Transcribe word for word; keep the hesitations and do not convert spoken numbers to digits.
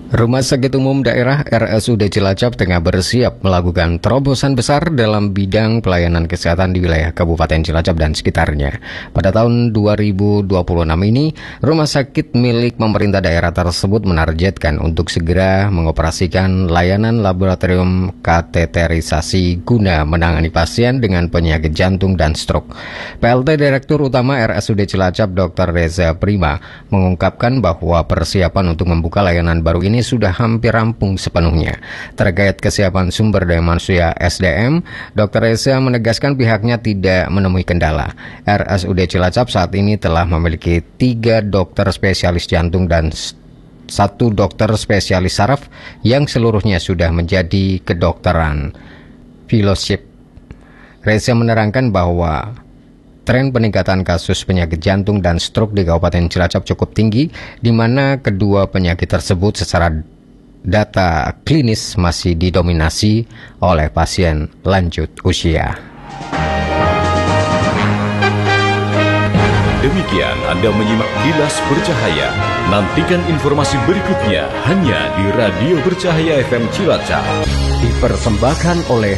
Rumah Sakit Umum Daerah R S U D Cilacap tengah bersiap melakukan terobosan besar dalam bidang pelayanan kesehatan di wilayah Kabupaten Cilacap dan sekitarnya. Pada tahun dua ribu dua puluh enam ini, rumah sakit milik pemerintah daerah tersebut menargetkan untuk segera mengoperasikan layanan laboratorium kateterisasi guna menangani pasien dengan penyakit jantung dan stroke. P L T Direktur Utama R S U D Cilacap Doktor Reza Prima mengungkapkan bahwa persiapan untuk membuka layanan baru ini sudah hampir rampung sepenuhnya. Terkait kesiapan sumber daya manusia S D M, Doktor Reza menegaskan pihaknya tidak menemui kendala. R S U D Cilacap saat ini telah memiliki tiga dokter spesialis jantung dan satu dokter spesialis saraf yang seluruhnya sudah menjadi kedokteran fellowship. Reza menerangkan bahwa tren peningkatan kasus penyakit jantung dan stroke di Kabupaten Cilacap cukup tinggi, di mana kedua penyakit tersebut secara data klinis masih didominasi oleh pasien lanjut usia. Demikian Anda menyimak Kilas Bercahaya. Nantikan informasi berikutnya hanya di Radio Bercahaya F M Cilacap. Dipersembahkan oleh